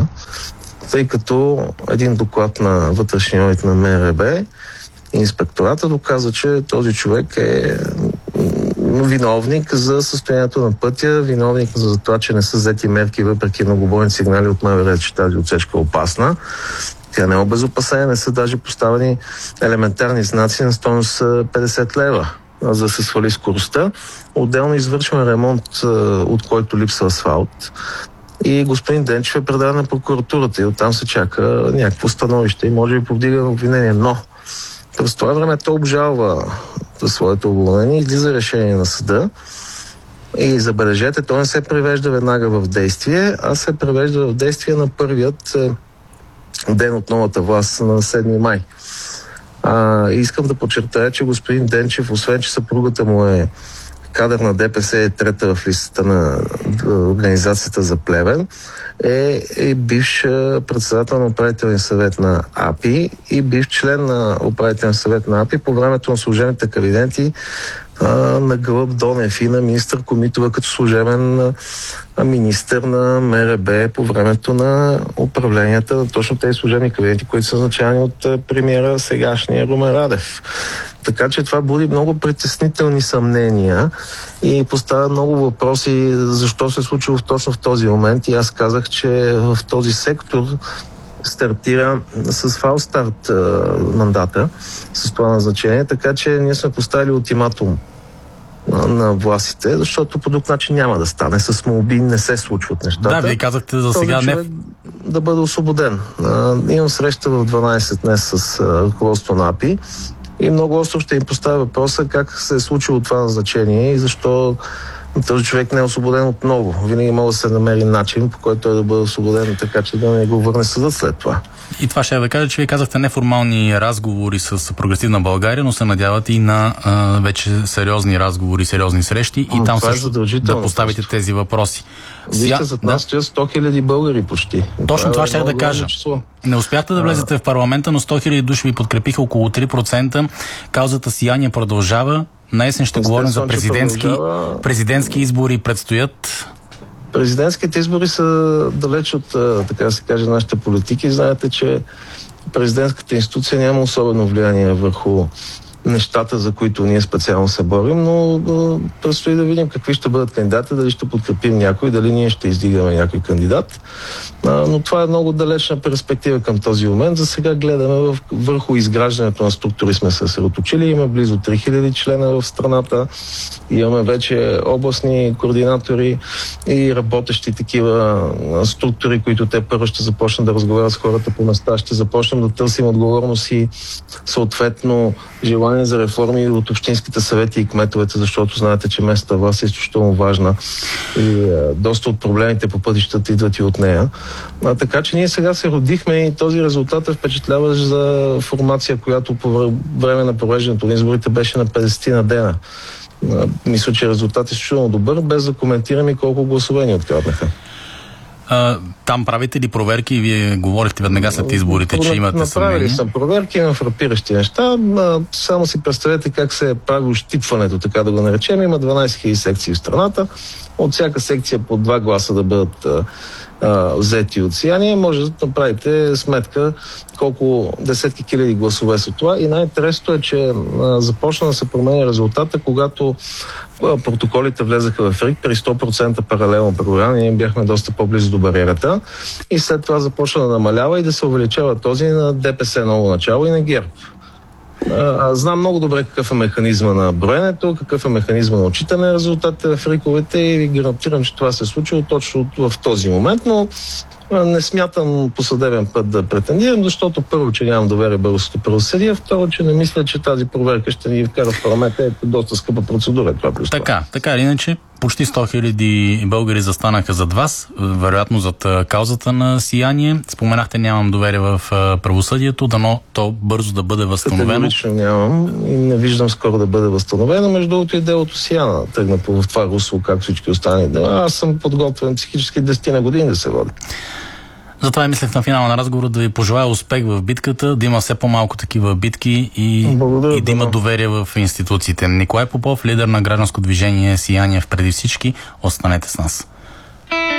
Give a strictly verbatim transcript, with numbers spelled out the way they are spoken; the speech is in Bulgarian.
това, тъй като един доклад на вътрешния одит на МРРБ, инспектората доказа, че този човек е виновник за състоянието на пътя, виновник за това, че не са взети мерки, въпреки многобройни сигнали от МВР, че тази отсечка е опасна. Тя не е обезопасена, не са даже поставени елементарни знаци на стойност петдесет лева, за да се свали скоростта. Отделно извършваме ремонт, от който липсва асфалт. И господин Денчев е предаден на прокуратурата и оттам се чака някакво становище и може би повдига обвинение. Но през това време той обжалва своето уволнение, излиза решение на съда и забележете, той не се превежда веднага в действие, а се превежда в действие на първият ден от новата власт на седми май. А, искам да подчертая, че господин Денчев, освен че съпругата му е кадър на ДПС, е трета в листата на организацията за Плевен, е, е бивш председател на управителния съвет на АПИ и бивш член на управителния съвет на АПИ по времето на служебните кабинети а, на Гълъб Донев и на министър Комитова като служебен а, министър на МРРБ по времето на управленията на точно тези служебни кабинети, които са назначени от а, премиера сегашния Румен Радев. Така че това буди много притеснителни съмнения и поставя много въпроси защо се е случило точно в този момент. И аз казах, че в този сектор стартира с фалстарт мандата, с това назначение, така че ние сме поставили ултиматум на, на властите, защото по друг начин няма да стане. С молби не се случват нещата. Да, вие казахте за сега не... да бъде освободен. А, имам среща в дванайсет днес с ръководство на АПИ и много остро ще им поставя въпроса как се е случило това назначение и защо този човек не е освободен отново. Винаги може да се намери начин, по който той да бъде освободен, така че да не го върне съдът след това. И това ще я да кажа, че вие казахте неформални разговори с Прогресивна България, но се надяват и на а, вече сериозни разговори, сериозни срещи и но там е също да поставите просто тези въпроси. Вижте, зад нас стоят сто хиляди българи почти. Точно това е ще я да кажа. Число. Не успяхте да влезете в парламента, но сто хиляди души ви подкрепиха, около три процента. Каузата Сияние продължава. На есен ще говорим за президентски, президентски избори предстоят. Президентските избори са далеч от, така да се каже, нашите политики. Знаете, че президентската институция няма особено влияние върху нещата, за които ние специално се борим, но да, предстои да видим какви ще бъдат кандидати, дали ще подкрепим някой, дали ние ще издигаме някой кандидат. А, но това е много далечна перспектива към този момент. За сега гледаме в, върху изграждането на структури сме се съсредоточили. Има близо три хиляди члена в страната. Имаме вече областни координатори и работещи такива структури, които те първо ще започнат да разговарят с хората по места, ще започнем да търсим отговорност и съответно желание за реформи от общинските съвети и кметовете, защото знаете, че местната власт е изключително важна и а, доста от проблемите по пътищата идват и от нея. А, така че ние сега се родихме и този резултат е впечатляващ за формация, която по време на провеждането на изборите беше на петдесет на дена. А, мисля, че резултат е изключително добър, без да коментираме колко гласове ни откраднаха. А, там правите ли проверки? Вие говорихте веднага след изборите, че имате съмнение. Направили съм проверки на фрапиращи неща. Само си представете как се е правило щипването, така да го наречем. Има дванайсет хиляди секции в страната. От всяка секция по два гласа да бъдат а, а, взети от Сияние. Може да направите сметка колко десетки хиляди гласове са това. И най-интересното е, че а, започна да се променя резултата, когато протоколите влезаха в РИК при сто процента паралелно преброяване. Ние бяхме доста по-близо до бариерата и след това започна да намалява и да се увеличава този на ДПС ново начало и на ГЕРБ. А, знам много добре какъв е механизма на броенето, какъв е механизма на отчитане на резултатите в риковете и ви гарантирам, че това се е случило точно в този момент, но не смятам по съдебен път да претендирам, защото първо, че нямам доверие в българското правосъдие, второ, че не мисля, че тази проверка ще ни вкара в парламента. Е доста скъпа процедура. Това плюс така, това. така или иначе, почти сто хиляди българи застанаха зад вас, вероятно зад каузата на Сияние. Споменахте, нямам доверие в правосъдието, дано то бързо да бъде възстановено. Категорично нямам и не виждам скоро да бъде възстановено. Между другото и делото Сияна тръгна в това русло, как всички останали дела. Аз съм подготвен психически десет на години да се води. Затова и мислех на финала на разговора да ви пожелая успех в битката, да има все по-малко такива битки и, и да има доверие в институциите. Николай Попов, лидер на гражданско движение Сияние, преди всички, останете с нас.